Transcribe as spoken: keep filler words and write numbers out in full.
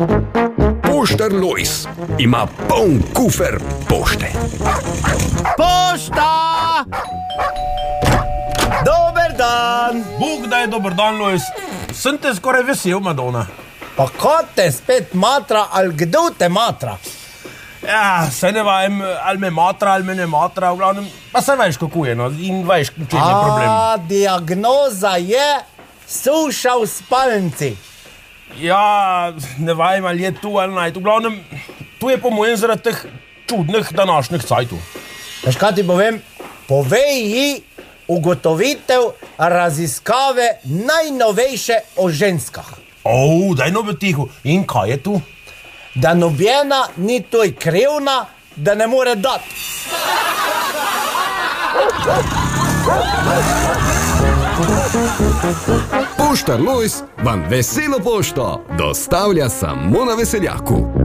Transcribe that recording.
Poštar Lojz ima poln kufer pošte. Pošta! Dober dan! Bog da je dober dan, Lojz. Sem te skoraj vesel, Madonna. Pa ko te spet matra, ali kdo te matra? Ja, se ne vem, ali me matra, ali me ne matra, v glavnem, pa se veš, kako je, no, in veš, če je problem. A, diagnoza je suša v spalnici. Ja, ne vem, ali je tu ali naj. V glavnem, tu je po mojem zaradi teh čudnih današnjih cajtov. Veš, kaj ti povem? Povej ji ugotovitev raziskave najnovejše o ženskah. O, daj no, tiho. In kaj je tu? Da nobena ni toj krevna, da ne more dati. Poštar Lojz vam veselo pošto dostavlja samo na Veseljaku.